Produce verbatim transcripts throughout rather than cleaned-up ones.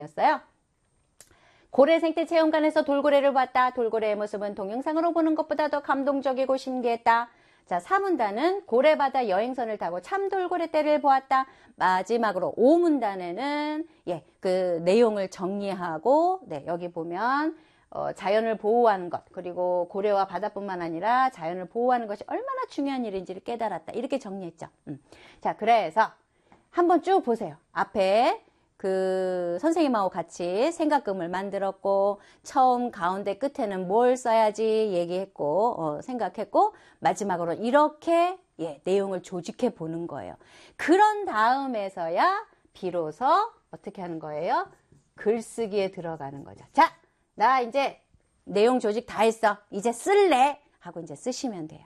였어요. 고래 생태 체험관에서 돌고래를 봤다. 돌고래의 모습은 동영상으로 보는 것보다 더 감동적이고 신기했다. 자, 사 문단은 고래바다 여행선을 타고 참돌고래 떼를 보았다. 마지막으로 오 문단에는 예, 그 내용을 정리하고 네, 여기 보면 어, 자연을 보호하는 것, 그리고 고래와 바다뿐만 아니라 자연을 보호하는 것이 얼마나 중요한 일인지를 깨달았다. 이렇게 정리했죠. 음. 자, 그래서 한번 쭉 보세요. 앞에 그 선생님하고 같이 생각금을 만들었고, 처음 가운데 끝에는 뭘 써야지 얘기했고, 어, 생각했고, 마지막으로 이렇게 예, 내용을 조직해 보는 거예요. 그런 다음에서야 비로소 어떻게 하는 거예요? 글쓰기에 들어가는 거죠. 자, 나 이제 내용 조직 다 했어. 이제 쓸래? 하고 이제 쓰시면 돼요.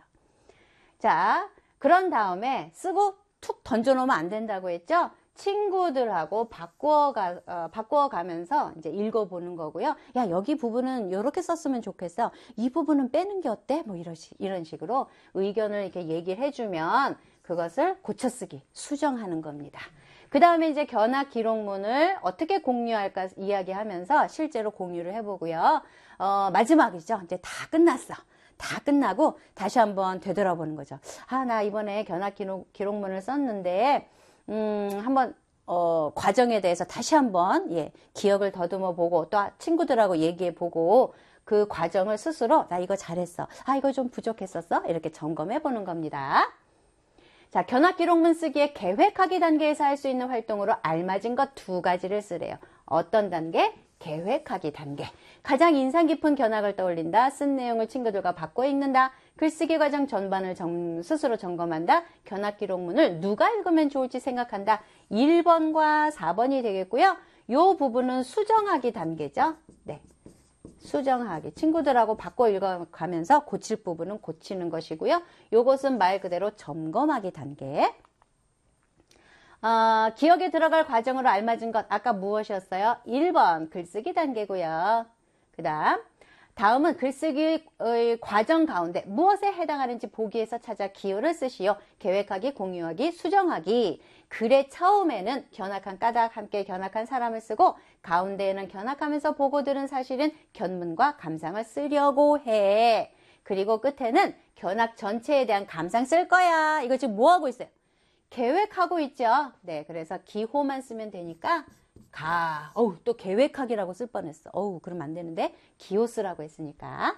자, 그런 다음에 쓰고 툭 던져놓으면 안 된다고 했죠? 친구들하고 바꾸어 가, 어, 바꾸어 가면서 이제 읽어보는 거고요. 야, 여기 부분은 이렇게 썼으면 좋겠어. 이 부분은 빼는 게 어때? 뭐 이런, 식, 이런 식으로 의견을 이렇게 얘기를 해주면 그것을 고쳐쓰기, 수정하는 겁니다. 그 다음에 이제 견학 기록문을 어떻게 공유할까 이야기하면서 실제로 공유를 해보고요. 어, 마지막이죠. 이제 다 끝났어. 다 끝나고 다시 한번 되돌아보는 거죠. 아, 나 이번에 견학 기록, 기록문을 썼는데, 음, 한번, 어, 과정에 대해서 다시 한번, 예, 기억을 더듬어 보고, 또 친구들하고 얘기해 보고, 그 과정을 스스로, 나 이거 잘했어. 아, 이거 좀 부족했었어? 이렇게 점검해 보는 겁니다. 자, 견학 기록문 쓰기에 계획하기 단계에서 할 수 있는 활동으로 알맞은 것 두 가지를 쓰래요. 어떤 단계? 계획하기 단계. 가장 인상 깊은 견학을 떠올린다. 쓴 내용을 친구들과 바꿔 읽는다. 글쓰기 과정 전반을 점, 스스로 점검한다. 견학 기록문을 누가 읽으면 좋을지 생각한다. 일 번과 사 번이 되겠고요. 이 부분은 수정하기 단계죠. 네, 수정하기. 친구들하고 바꿔 읽어가면서 고칠 부분은 고치는 것이고요. 이것은 말 그대로 점검하기 단계. 어, 기억에 들어갈 과정으로 알맞은 것, 아까 무엇이었어요? 일 번 글쓰기 단계고요. 그 다음 다음은 글쓰기의 과정 가운데 무엇에 해당하는지 보기에서 찾아 기호를 쓰시오. 계획하기, 공유하기, 수정하기. 글의 처음에는 견학한 까닭, 함께 견학한 사람을 쓰고, 가운데에는 견학하면서 보고 들은 사실은 견문과 감상을 쓰려고 해. 그리고 끝에는 견학 전체에 대한 감상 쓸 거야. 이거 지금 뭐 하고 있어요? 계획하고 있죠. 네, 그래서 기호만 쓰면 되니까 가. 어우, 또 계획하기라고 쓸 뻔했어. 어우, 그러면 안 되는데 기호 쓰라고 했으니까.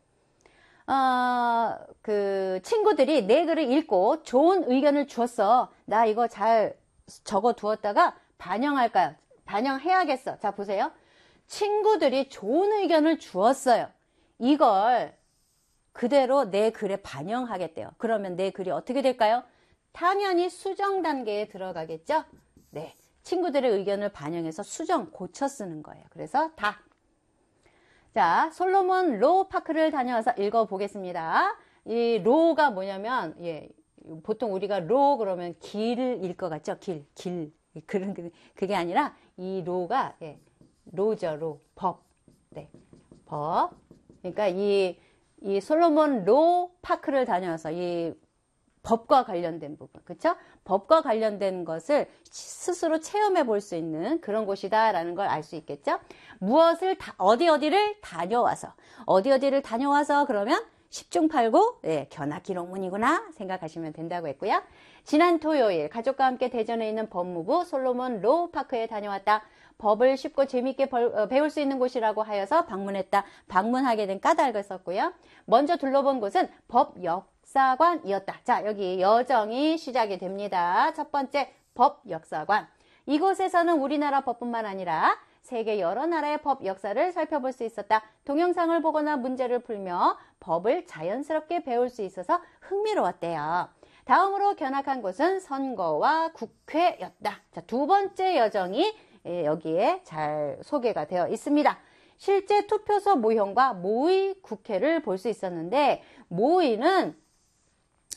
어, 그 친구들이 내 글을 읽고 좋은 의견을 주었어. 나 이거 잘 적어 두었다가 반영할까요? 반영해야겠어. 자, 보세요. 친구들이 좋은 의견을 주었어요. 이걸 그대로 내 글에 반영하겠대요. 그러면 내 글이 어떻게 될까요? 당연히 수정 단계에 들어가겠죠? 네. 친구들의 의견을 반영해서 수정, 고쳐 쓰는 거예요. 그래서 다. 자, 솔로몬 로 파크를 다녀와서 읽어보겠습니다. 이 로가 뭐냐면, 예, 보통 우리가 로 그러면 길일 것 같죠? 길, 길. 그런, 그게 아니라 이 로가, 예, 로죠, 로. 법. 네. 법. 그러니까 이, 이 솔로몬 로 파크를 다녀와서 이 법과 관련된 부분, 그렇죠? 법과 관련된 것을 스스로 체험해 볼 수 있는 그런 곳이다라는 걸 알 수 있겠죠? 무엇을 다, 어디 어디를 다녀와서, 어디 어디를 다녀와서 그러면 십중팔구, 예, 견학 기록문이구나 생각하시면 된다고 했고요. 지난 토요일 가족과 함께 대전에 있는 법무부 솔로몬 로 파크에 다녀왔다. 법을 쉽고 재미있게 벌, 어, 배울 수 있는 곳이라고 하여서 방문했다. 방문하게 된 까닭을 썼고요. 먼저 둘러본 곳은 법역 역사관이었다. 자, 여기 여정이 시작이 됩니다. 첫 번째 법 역사관. 이곳에서는 우리나라 법뿐만 아니라 세계 여러 나라의 법 역사를 살펴볼 수 있었다. 동영상을 보거나 문제를 풀며 법을 자연스럽게 배울 수 있어서 흥미로웠대요. 다음으로 견학한 곳은 선거와 국회였다. 자, 두 번째 여정이 여기에 잘 소개가 되어 있습니다. 실제 투표소 모형과 모의 국회를 볼 수 있었는데, 모의는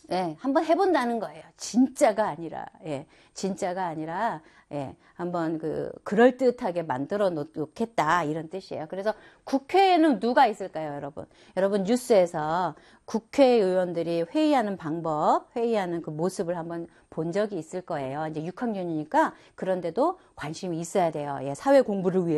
예, 한번 해본다는 거예요. 진짜가 아니라, 예, 진짜가 아니라, 예, 한번 그, 그럴듯하게 만들어 놓겠다, 이런 뜻이에요. 그래서 국회에는 누가 있을까요, 여러분? 여러분, 뉴스에서 국회의원들이 회의하는 방법, 회의하는 그 모습을 한번 본 적이 있을 거예요. 이제 육 학년이니까 그런데도 관심이 있어야 돼요. 예, 사회 공부를 위해.